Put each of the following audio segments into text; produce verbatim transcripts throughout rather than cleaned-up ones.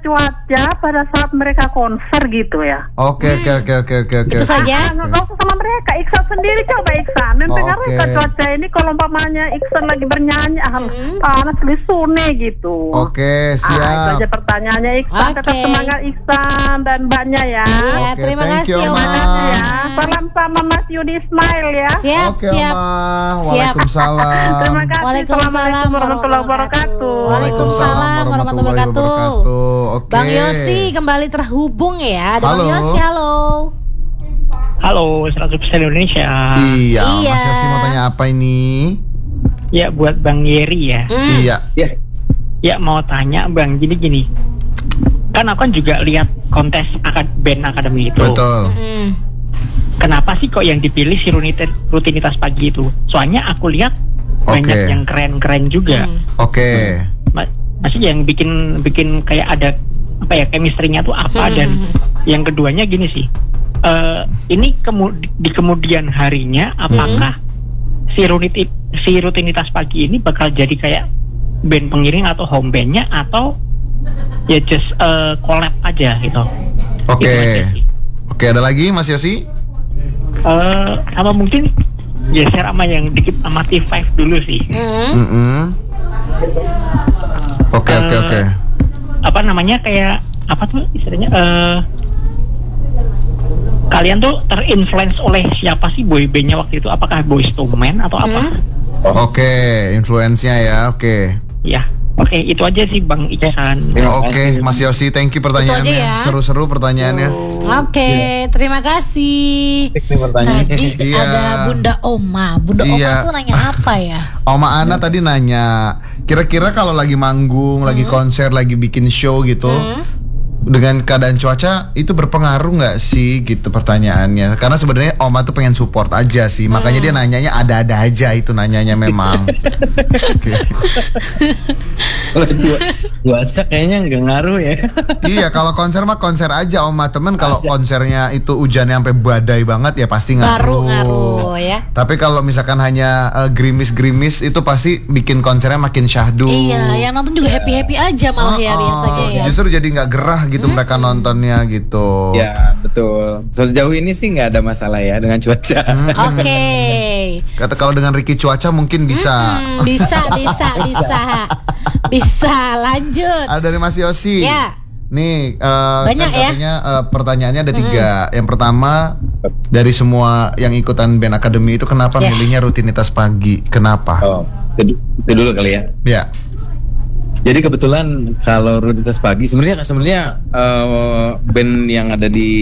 cuaca pada saat mereka konser gitu ya. Oke oke oke oke oke oke. Itu saja. Ah, nggak usah sama mereka, Iksan sendiri coba Iksan. Dan Oh, dengarkan oke. cuaca ini kalau umpamanya Iksan lagi bernyanyi, ah, panas lisune gitu. Oke, Ah, itu siap. aja pertanyaannya Iksan. Tetap Oke. semangat Iksan dan Mbaknya ya. Iya, Oke, terima thank kasih you, Oma. Oma. Ya, salam sama Mas Yudi Ismail ya. Siap, Oke, siap. Oma. Siap. Waalaikumsalam. Terima kasih. Waalaikumsalam Assalamualaikum warahmatullahi wabarakatuh. Waalaikumsalam warahmatullahi wabarakatuh. Oke. Bang Yosi kembali terhubung ya. Ada Halo. Bang Yosi, halo. Halo, seratus persen Indonesia. Iya, Iya. Mas Yosi mau tanya apa ini? Ya, buat Bang Yeri ya. Hmm. Iya. Ya, mau tanya Bang, gini-gini. Kan aku kan juga lihat kontes akad band akademi itu. Betul. Mm-mm. Kenapa sih kok yang dipilih si rutinitas, rutinitas pagi itu? Soalnya aku lihat Oke. banyak yang keren-keren juga. Hmm. Oke. Ma- Masih yang bikin bikin kayak ada apa ya, chemistry-nya tuh apa. Hmm. Dan yang keduanya gini sih. eh, ini kemu- di kemudian harinya apakah si rutinitas si rutinitas pagi ini bakal jadi kayak band pengiring atau home bandnya, atau ya just eh, collab aja gitu. Oke. Itu aja sih. Oke, ada lagi Mas Yosi? Eh, sama mungkin geser sama yang dikit sama T lima dulu sih. Mm-mm. Mm-mm. Oke oke Eh, oke. Apa namanya, kayak apa tuh istilahnya, eh kalian tuh terinfluence oleh siapa sih boy bandnya waktu itu? Apakah Boyz two Men atau apa? Hmm. Oke, influence-nya ya. Oke. Ya, oke, itu aja sih Bang Iksan. Oke, Mas Yosi, thank you pertanyaannya. Itu aja ya. Seru-seru pertanyaannya. Oke, terima kasih. Tadi Iya. ada Bunda Oma. Bunda Iya. Oma tuh nanya apa ya? Oma Ana tadi nanya, kira-kira kalau lagi manggung, lagi konser, lagi bikin show gitu, dengan keadaan cuaca itu berpengaruh nggak sih gitu pertanyaannya? Karena sebenarnya Oma tuh pengen support aja sih, makanya dia nanyanya ada-ada aja, itu nanyanya memang. Oke. Cuaca kayaknya nggak ngaruh ya. Iya, kalau konser mah konser aja Oma. Temen kalau konsernya itu hujannya sampai badai banget ya pasti Baru ngaruh. ngaruh ya. Tapi kalau misalkan hanya eh, gerimis-gerimis itu pasti bikin konsernya makin syahdu. Iya, yang nonton juga happy-happy aja malah ya Oh, biasanya ya. justru jadi nggak gerah gitu mereka nontonnya gitu. Ya betul. Sejauh ini sih nggak ada masalah ya dengan cuaca. Oke. Kata kalau dengan Ricky Cuaca mungkin bisa. Hmm, bisa, bisa, bisa. Bisa, lanjut. Ada dari Mas Yosi. Ya. Nih, eh, Banyak kan ya? katanya eh, pertanyaannya ada tiga. Yang pertama, dari semua yang ikutan band akademi itu kenapa Ya. milihnya rutinitas pagi? Kenapa? Oh, itu, itu dulu kali ya. Ya. Jadi kebetulan kalau rutinitas pagi sebenarnya sebenarnya eh, band yang ada di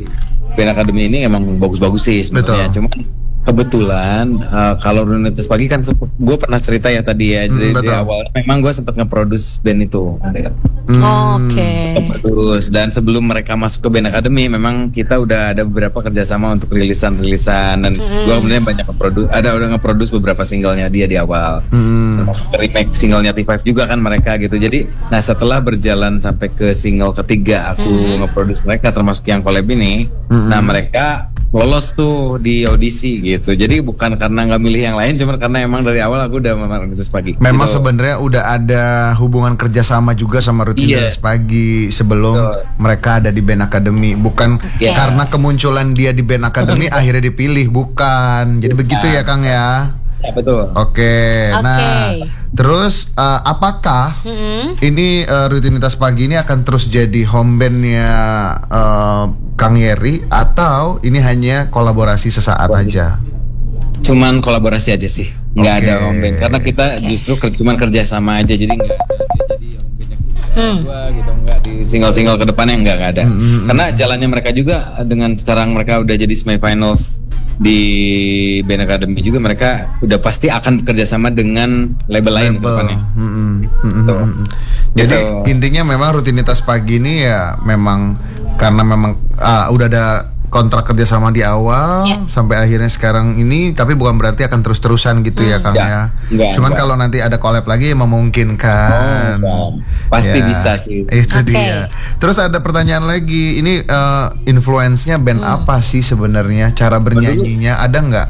band akademi ini emang bagus-bagus sih sebenarnya. Betul. Cuma kebetulan eh, kalau rutinitas pagi kan gue pernah cerita ya tadi ya. Jadi Hmm, di betul. awal memang gue sempat nge-produce band itu. Hmm, Oke. Terus dan sebelum mereka masuk ke band akademi memang kita udah ada beberapa kerjasama untuk rilisan-rilisan dan gue kemudian banyak nge-produce, ada udah nge-produce beberapa singlenya dia di awal. hmm, Termasuk remake singlenya T lima juga kan mereka gitu. Jadi nah setelah berjalan sampai ke single ketiga aku nge-produce mereka termasuk yang collab ini, nah mereka lolos tuh di audisi gitu. Jadi bukan karena nggak milih yang lain, cuma karena emang dari awal aku udah memang rutinitas pagi. Memang gitu. sebenarnya udah ada hubungan kerjasama juga sama rutinitas Iya. pagi sebelum Betul. mereka ada di band akademi. Bukan Iya. karena kemunculan dia di band akademi akhirnya dipilih, bukan. Jadi begitu ya Kang ya. Ya, betul. Oke. Oke. Nah, terus eh, apakah Mm-mm. ini eh, rutinitas pagi ini akan terus jadi home bandnya eh, Kang Yeri atau ini hanya kolaborasi sesaat aja? Cuman kolaborasi aja sih, nggak Oke. ada home band karena kita justru ker- cuman kerja sama aja, jadi nggak ada dia jadi home bandnya kita dua gitu, nggak di single-single ke depannya nggak nggak ada. Karena jalannya mereka juga dengan sekarang mereka udah jadi semifinals di band academy juga, mereka udah pasti akan bekerja sama dengan label lain ke Label. depannya. Mm-mm. Mm-mm. Tuh. Jadi Gitu. intinya memang rutinitas pagi ini ya memang karena memang ah, udah ada kontrak kerja sama di awal Ya. sampai akhirnya sekarang ini, tapi bukan berarti akan terus-terusan gitu ya Kang Ya, ya. enggak, Cuman enggak. kalau nanti ada collab lagi ya memungkinkan. Oh, pasti bisa sih. Itu Oke. dia. Terus ada pertanyaan lagi, ini eh, influence-nya band apa sih sebenarnya? Cara bernyanyinya ada nggak?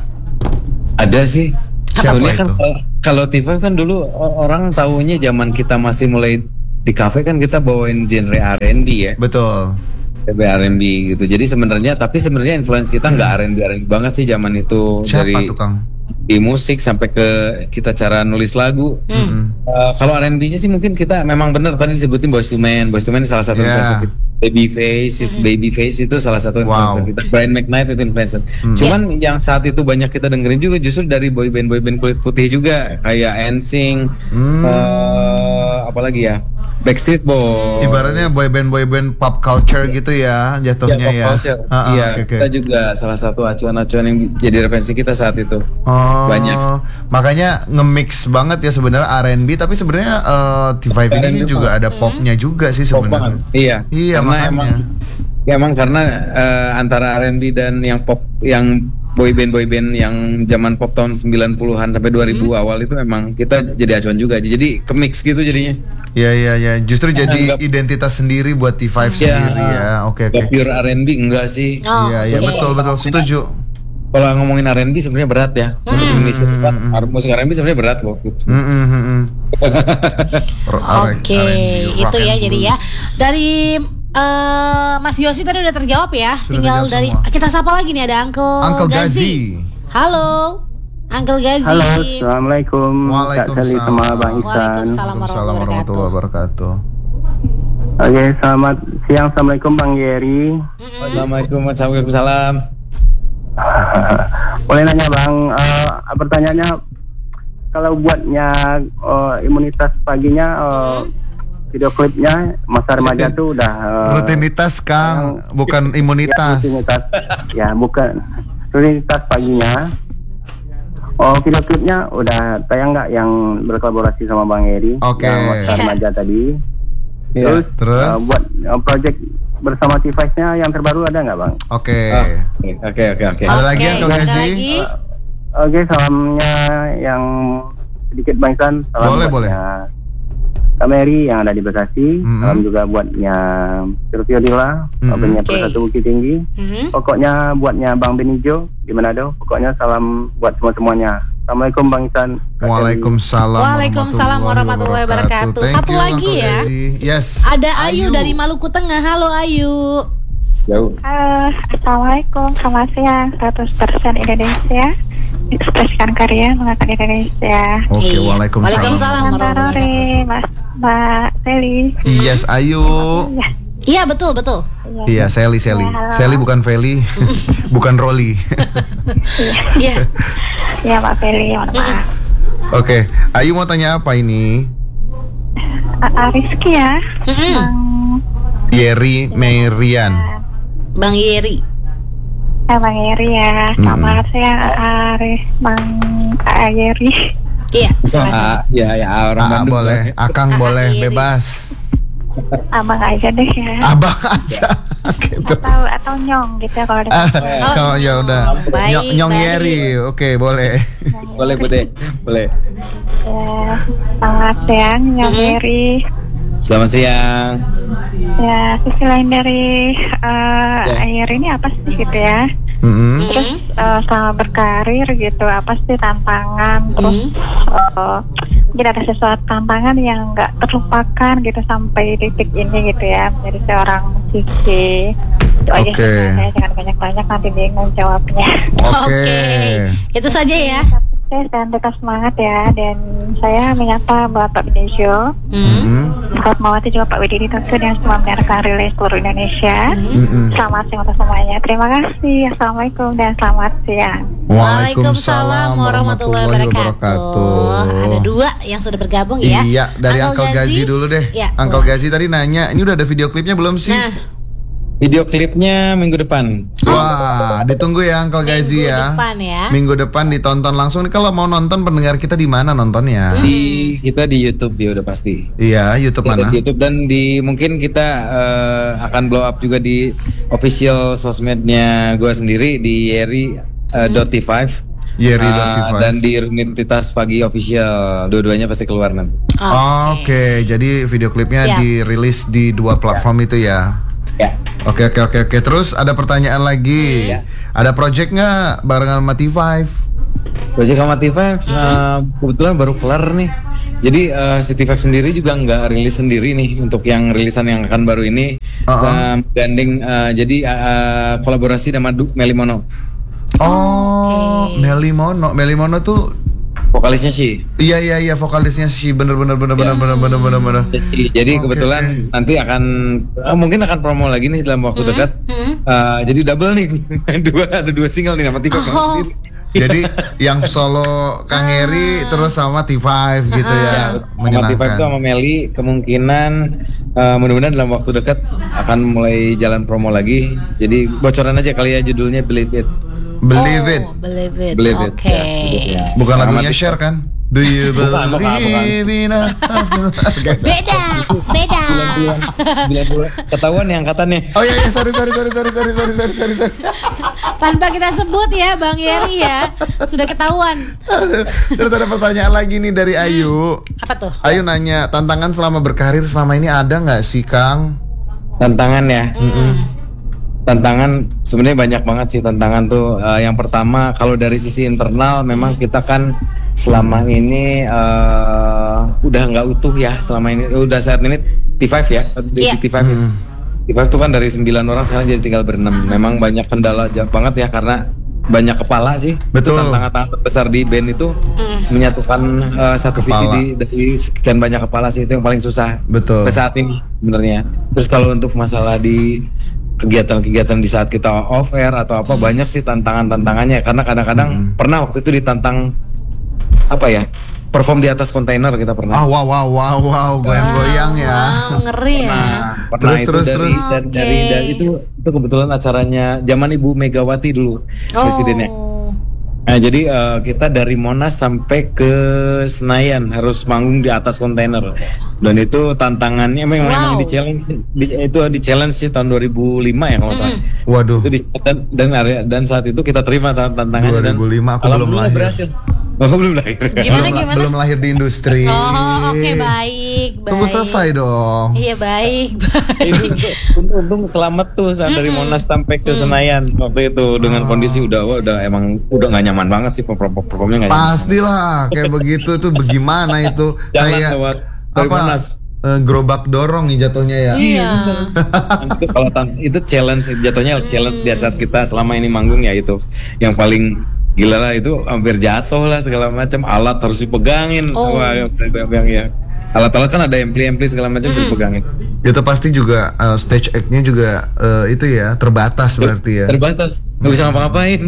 Ada sih. Siapa Soalnya kan itu? kalau- kalau T lima kan dulu o- orang taunya zaman kita masih mulai di kafe kan kita bawain genre R and B ya. Betul. R and B gitu. Jadi sebenarnya tapi sebenarnya influence kita nggak R and B R and B banget sih zaman itu. Siapa dari tuh Kang? di musik sampai ke kita cara nulis lagu. Hmm. Uh, kalau R and B-nya sih mungkin kita memang benar tadi disebutin Boyz two Men. Boyz two Men salah satu Yeah. influencer kita. Babyface, itu Babyface itu salah satu influencer Wow. kita. Brian McKnight itu influencer. Cuman yang saat itu banyak kita dengerin juga justru dari boy band boy band kulit putih juga kayak N Sync, Hmm. uh, apalagi ya Backstreet Boys. Ibaratnya boyband boyband pop culture gitu ya jatuhnya Iya, ya. pop culture. Ah, ah, Iya, oke, oke. kita juga salah satu acuan-acuan yang jadi referensi kita saat itu. Oh, Banyak. Makanya nge-mix banget ya sebenarnya R and B tapi sebenarnya eh, T five ini R and B juga ada popnya juga sih Pop sebenarnya. banget. Iya. Iya, karena makanya. emang ya emang karena eh, antara R and B dan yang pop yang boyband boyband yang zaman pop tahun sembilan puluhan sampai dua ribu awal itu emang kita jadi acuan juga. Jadi ke-mix gitu jadinya. Iya iya iya, justru jadi Anggap- identitas sendiri buat T five Iya. sendiri ya. Oke oke. Gak pure R and B enggak sih. Oh, Iya iya oke. betul betul setuju. Kalau ngomongin R and B sebenarnya berat ya. Untuk Indonesia berat. Musik R and B sebenarnya berat loh. Mm, mm, mm, mm. R- R- Oke, R and B, rock itu ya and jadi blues. ya. Dari eh, Mas Yosi tadi udah terjawab ya. Sudah Tinggal terjawab dari semua. kita sapa lagi nih ada Uncle, Uncle Gazi. Gazi. Halo. Uncle Gazi. Halo, assalamualaikum Kak Sally sama Bang Ihsan. Waalaikumsalam Waalaikumsalam warahmatullahi wabarakatuh. Oke, selamat siang, assalamualaikum Bang Yeri. Assalamualaikum warahmatullahi wabarakatuh. Boleh nanya Bang, eh, pertanyaannya kalau buatnya eh, imunitas paginya, eh, video klipnya masa remaja tuh udah eh, Rutinitas Kang, bukan ya, imunitas. rutinitas, ya bukan rutinitas paginya. Oh, video klipnya udah tayang nggak yang berkolaborasi sama Bang Yeri? Oke. Yang masa remaja tadi. Iya. Terus, Terus? eh, buat eh, project bersama T-Vice-nya yang terbaru ada nggak Bang? Oke. Ah, Oke oke oke. Ada lagi Oke, Uncle ada Gazi? lagi? Oke, salamnya yang sedikit Bang Ihsan. Salam Boleh, buatnya Kak Mary yang ada di Bekasi. Mhm. Salam juga buatnya Sirtio Dila, Mhm. Opennya Oke. Persatu Bukit Tinggi. Mhm. Pokoknya buatnya Bang Benijo di Manado. Pokoknya salam buat semua-semuanya. Assalamualaikum Bang Ihsan. Kak Sally. Waalaikumsalam Waalaikumsalam warahmatullahi wabarakatuh. Thank Satu you, lagi Uncle ya. Gazi. Yes. Ada Ayu, dari Maluku Tengah. Halo Ayu. Jauh. Halo, Assalamualaikum, selamat siang. seratus persen Indonesia, ekspresikan karya, mengangkat Indonesia. Oke, Iya. waalaikumsalam. Waalaikumsalam. Mbak Rori, Mas, Mbak Sally. Yes, Ayu. Ya, Iya betul betul. Iya, Sally, Sally. Ya, halo. Sally bukan Feli, bukan Rolly. Iya. ya Mbak Sally, mohon maaf. Oke, Ayu mau tanya apa ini? A- A- Rizky ya, Mm-mm. Bang, Yeri Merian. Bang Yeri. eh, Bang Yeri ya. Selamat siang, Aris, Bang Ayeri. Iya. silakan. Ah, ya ya orang Ah, Bandung. boleh, saya. Akang Ah, boleh, Yeri. bebas. Abang aja deh ya. Abang aja. Gitu. Atau atau nyong gitu ya kalau ada. Ah, oh, ya udah. Baik, Nyong, Nyong baik. Yeri, oke boleh. Boleh boleh boleh. Ya, selamat siang, Nyong Mhm. Yeri. Selamat siang. Ya, sisi lain dari uh, Ya. air ini apa sih gitu ya? Mm-mm. Terus uh, selama berkarir gitu, apa sih tantangan? Terus uh, mungkin ada sesuatu tantangan yang nggak terlupakan gitu sampai titik ini gitu ya, menjadi seorang musisi. Itu aja Oke. sih, saya jangan banyak-banyak nanti bingung jawabnya. Oke. Itu saja ya. Sukses dan tetap semangat ya. Dan saya menyapa Bapak Benijo, Hmm. Mm. Fatmawati juga Pak Wididi tentu dan semua mendengarkan relay seluruh Indonesia. Mm-mm. Selamat siang untuk semuanya. Terima kasih. Assalamualaikum dan selamat siang. Waalaikumsalam warahmatullahi wabarakatuh. Ada dua yang sudah bergabung ya. Iya, dari Uncle Gazi dulu deh. Ya, Uncle boleh. Gazi tadi nanya, ini udah ada video klipnya belum sih? Nah, Video klipnya minggu depan. Wah, ditunggu ya Uncle Gazi minggu ya. depan ya. Minggu depan ditonton langsung. Kalau mau nonton pendengar kita di mana nontonnya? Di kita di YouTube ya udah pasti. Iya, YouTube Kita mana? di YouTube dan di mungkin kita eh, akan blow up juga di official sosmednya gue sendiri di Yeri eh, dot T five. Yeri Eh, dot T five. dan di Rutinitas Pagi official. Dua-duanya pasti keluar nanti. Oke, jadi video klipnya Siap. dirilis di dua platform itu ya. Ya. Oke oke oke oke. Terus ada pertanyaan lagi. Iya. Ada project nggak barengan sama T five? Project sama T five eh, kebetulan baru kelar nih. Jadi uh, si T lima sendiri juga nggak rilis sendiri nih untuk yang rilisan yang akan baru ini. Uh-uh. uh, gandeng uh, jadi uh, kolaborasi sama Du- Melly Mono. Oh, Okay. Melly Mono, Melly Mono tuh Vokalisnya sih. iya iya iya vokalisnya sih bener bener bener bener bener bener bener bener. Jadi, jadi Oke, kebetulan oke. nanti akan uh, mungkin akan promo lagi nih dalam waktu dekat. Hmm. Uh, jadi double nih, dua ada dua single nih sama T lima Oh. sendiri. Jadi yang solo Kang Heri terus sama T lima gitu ya. Sama T lima itu Menyenangkan. sama Melly kemungkinan uh, mudah-mudahan dalam waktu dekat akan mulai jalan promo lagi. Jadi bocoran aja kali ya judulnya Believe It. Believe it. Oh, believe it. Believe it. Oke. Ya, Bukan Sama lagunya T lima. Cher kan? Do you Bukan, bukan, believe in us? Beda, beda. Bulan-bulan, bulan-bulan. Ketahuan nih angkatannya. Oh iya iya sorry sorry sorry sorry sorry sorry sorry sorry sorry. Tanpa kita sebut ya Bang Yeri ya. Sudah ketahuan. Terus ada pertanyaan lagi nih dari Ayu. Apa tuh? Ayu nanya, tantangan selama berkarir selama ini ada nggak sih Kang? Tantangan ya. Tantangan sebenarnya banyak banget sih tantangan tuh. Uh, yang pertama kalau dari sisi internal memang kita kan selama ini uh, udah nggak utuh ya selama ini. Udah saat ini T lima ya, di Iya. T lima. Hmm. T lima itu kan dari sembilan orang sekarang jadi tinggal berenam. Memang banyak kendala jauh banget ya karena banyak kepala sih. Betul. Itu tantangan terbesar di band itu Mm. menyatukan uh, satu visi Kepala. di dari sekian banyak kepala sih itu yang paling susah. Betul. Sampai saat ini sebenarnya. Terus kalau untuk masalah di kegiatan-kegiatan di saat kita off air atau apa banyak sih tantangan-tantangannya karena kadang-kadang Hmm. pernah waktu itu ditantang apa ya perform di atas kontainer kita pernah. Ah wow wow wow wow goyang-goyang ya. Wow, ngeri ya. Nah, pernah Terus, itu terus, dari, terus. dan- Oke. dari dari itu itu kebetulan acaranya zaman Ibu Megawati dulu presidennya. Oh. Nah, jadi eh, kita dari Monas sampai ke Senayan harus manggung di atas kontainer. Dan itu tantangannya memang, Wow. memang di challenge di- itu di challenge sih tahun dua ribu lima ya kalau nggak salah. Waduh. Itu di, dan, dan area- dan saat itu kita terima tan- tantangannya dan dua ribu lima aku belum alhamdulillah lahir. berhasil. Oh, belum lahir. Gimana belum, gimana? belum lahir di industri. Oh, oke baik, baik. Tunggu selesai dong. Iya baik, baik. Itu untung, untung selamat tuh saat dari Monas sampai ke Senayan waktu itu dengan kondisi udah wah, udah emang udah nggak nyaman banget sih perform performnya nggak nyaman. Pastilah kayak begitu tuh bagaimana itu Jalan kayak lewat dari apa? Monas. eh, gerobak dorong nih jatuhnya ya. Iya. itu kalau tan- itu challenge jatuhnya challenge di saat kita selama ini manggung ya itu yang paling gila lah itu hampir jatuh lah segala macam alat harus dipegangin. Oh. Wah, yang ya. Alat-alat kan ada ampli-ampli segala macam harus dipegangin. Itu pasti juga eh, stage act-nya juga eh, itu ya terbatas berarti ya. Terbatas, nggak bisa ngapa-ngapain.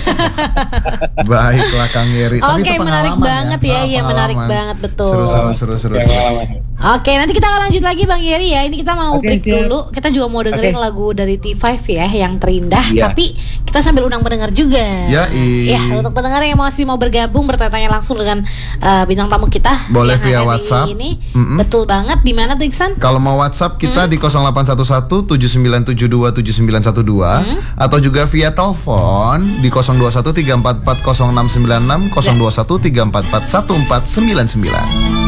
Baiklah Kang Yeri. Tapi Oke, itu menarik pengalaman banget ya, Ah, iya menarik pengalaman. banget betul. Seru seru seru seru. Kayak seru. pengalaman. Oke, nanti kita akan lanjut lagi Bang Yeri ya. Ini kita mau Oke, break siap. dulu. Kita juga mau dengerin Oke. lagu dari T lima ya yang terindah. Iya. Tapi kita sambil undang pendengar juga. Yai. Ya, untuk pendengar yang masih mau bergabung bertanya langsung dengan uh, bintang tamu kita Boleh siang via hari WhatsApp. Ini Mm-mm. betul banget. Di mana tuh Iksan? Kalau mau WhatsApp kita di nol delapan satu satu tujuh sembilan tujuh dua tujuh sembilan satu dua atau juga via telepon di nol dua satu tiga empat empat nol enam sembilan enam nol dua satu tiga empat empat satu empat sembilan sembilan.